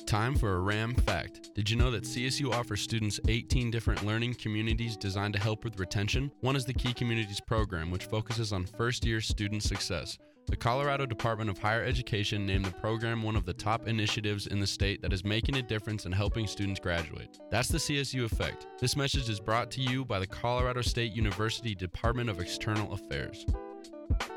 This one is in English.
Time for a RAM fact. Did you know that CSU offers students 18 different learning communities designed to help with retention? One is the Key Communities program, which focuses on first-year student success. The Colorado Department of Higher Education named the program one of the top initiatives in the state that is making a difference in helping students graduate. That's the CSU Effect. This message is brought to you by the Colorado State University Department of External Affairs.